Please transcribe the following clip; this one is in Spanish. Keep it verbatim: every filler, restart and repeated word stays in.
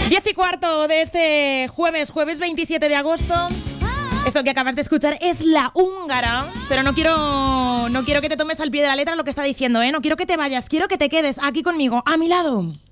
diez y cuarto de este jueves, jueves veintisiete de agosto. Esto que acabas de escuchar es La Húngara, pero no quiero, no quiero que te tomes al pie de la letra lo que está diciendo, ¿eh? No quiero que te vayas, quiero que te quedes aquí conmigo, a mi lado.